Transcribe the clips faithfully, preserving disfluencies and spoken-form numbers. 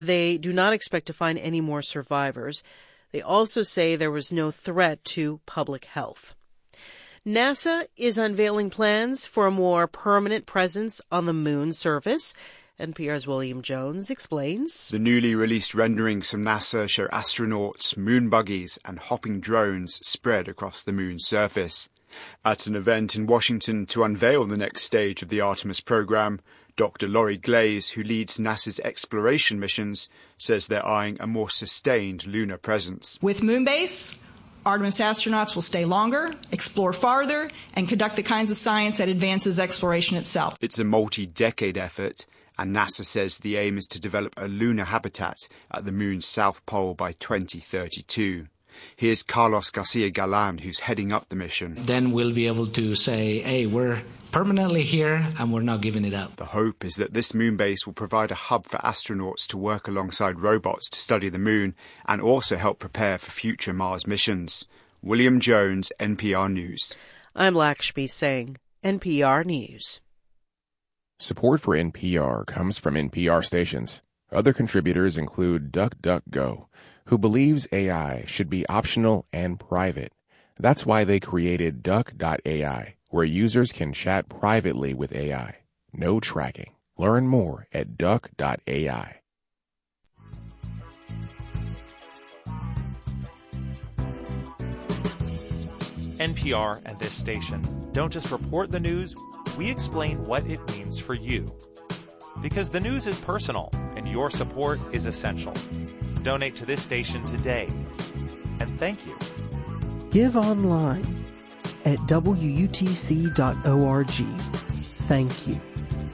They do not expect to find any more survivors. They also say there was no threat to public health. NASA is unveiling plans for a more permanent presence on the moon surface. N P R's William Jones explains. The newly released renderings from NASA show astronauts, moon buggies, and hopping drones spread across the moon's surface. At an event in Washington to unveil the next stage of the Artemis program, Doctor Laurie Glaze, who leads NASA's exploration missions, says they're eyeing a more sustained lunar presence. With Moonbase, Artemis astronauts will stay longer, explore farther, and conduct the kinds of science that advances exploration itself. It's a multi-decade effort, and NASA says the aim is to develop a lunar habitat at the moon's south pole by twenty thirty-two. Here's Carlos Garcia Galan, who's heading up the mission. Then we'll be able to say, hey, we're permanently here and we're not giving it up. The hope is that this moon base will provide a hub for astronauts to work alongside robots to study the moon and also help prepare for future Mars missions. William Jones, N P R News. I'm Lakshmi Singh, N P R News. Support for N P R comes from N P R stations. Other contributors include DuckDuckGo, who believes A I should be optional and private. That's why they created Duck dot A I, where users can chat privately with A I. No tracking. Learn more at Duck dot A I. N P R and this station don't just report the news, we explain what it means for you. Because the news is personal, and your support is essential. Donate to this station today. And thank you. Give online at W U T C dot org. Thank you.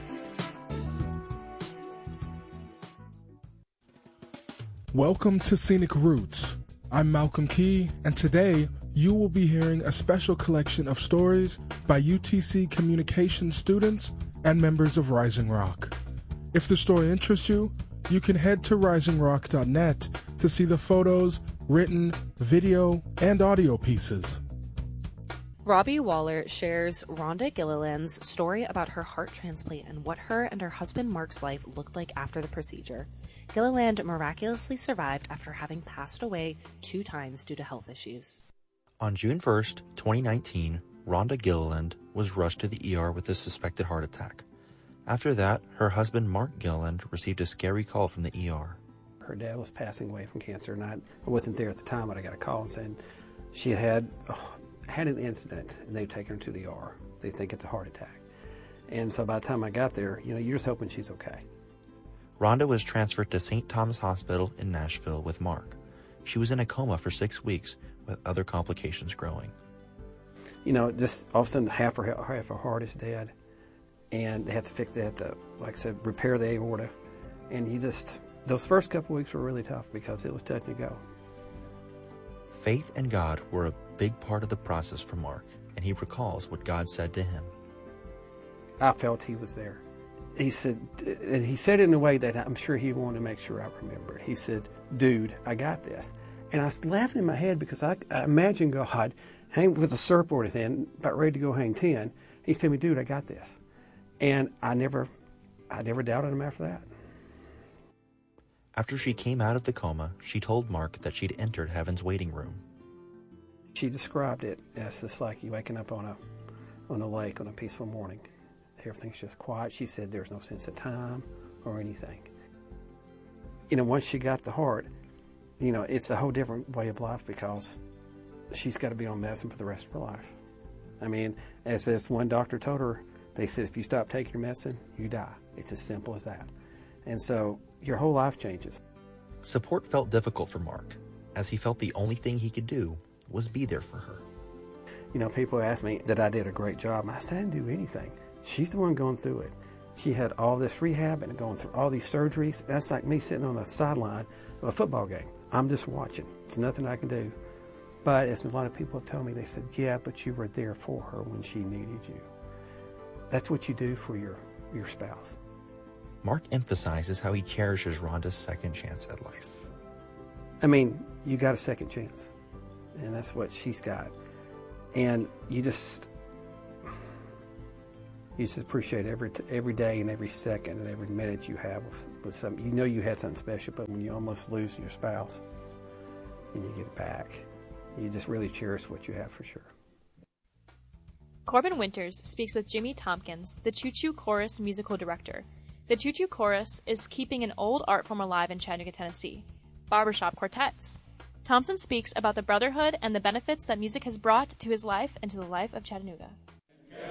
Welcome to Scenic Roots. I'm Malcolm Key, and today you will be hearing a special collection of stories by U T C communication students and members of Rising Rock. If the story interests you, you can head to rising rock dot net to see the photos, written, video, and audio pieces. Robbie Waller shares Rhonda Gilliland's story about her heart transplant and what her and her husband Mark's life looked like after the procedure. Gilliland miraculously survived after having passed away two times due to health issues. On June first, twenty nineteen, Rhonda Gilliland was rushed to the E R with a suspected heart attack. After that, her husband Mark Gilliland received a scary call from the E R. Her dad was passing away from cancer, and I, I wasn't there at the time, but I got a call and saying she had oh, had an incident, and they've taken her to the E R. They think it's a heart attack. And so by the time I got there, you know, you're just hoping she's okay. Rhonda was transferred to Saint Thomas Hospital in Nashville with Mark. She was in a coma for six weeks with other complications growing. You know, just all of a sudden half her, half her heart is dead, and they have to fix, they have to, like I said, repair the aorta. And you just, those first couple weeks were really tough because it was touch and go. Faith and God were a big part of the process for Mark, and he recalls what God said to him. I felt he was there. He said, and he said it in a way that I'm sure he wanted to make sure I remembered. He said, dude, I got this. And I was laughing in my head because I, I imagined God hang with a surfboard at his hand, about ready to go hang ten. He said to me, dude, I got this. And I never, I never doubted him after that. After she came out of the coma, she told Mark that she'd entered heaven's waiting room. She described it as just like you waking up on a, on a lake on a peaceful morning. Everything's just quiet. She said there's no sense of time or anything. You know, once she got the heart, you know, it's a whole different way of life because she's got to be on medicine for the rest of her life. I mean, as this one doctor told her, they said if you stop taking your medicine, you die. It's as simple as that. And so your whole life changes. Support felt difficult for Mark, as he felt the only thing he could do was be there for her. You know, people ask me that I did a great job, and I said I didn't do anything. She's the one going through it. She had all this rehab and going through all these surgeries. That's like me sitting on the sideline of a football game. I'm just watching. There's nothing I can do. But as a lot of people have told me, they said, yeah, but you were there for her when she needed you. That's what you do for your, your spouse. Mark emphasizes how he cherishes Rhonda's second chance at life. I mean, you got a second chance, and that's what she's got. And you just, you just appreciate every every day and every second and every minute you have with, with something. You know you had something special, but when you almost lose your spouse and you get it back, you just really cherish what you have for sure. Corbin Winters speaks with Jimmy Tompkins, the Choo Choo Chorus musical director. The Choo Choo Chorus is keeping an old art form alive in Chattanooga, Tennessee, barbershop quartets. Thompson speaks about the brotherhood and the benefits that music has brought to his life and to the life of Chattanooga.